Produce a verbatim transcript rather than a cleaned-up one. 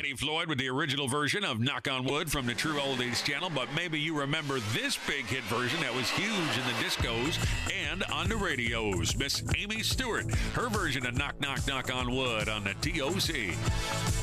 Eddie Floyd with the original version of Knock on Wood from the True Oldies channel, but maybe you remember this big hit version that was huge in the discos and on the radios. Miss Amy Stewart, her version of Knock, Knock, Knock on Wood on the T O C.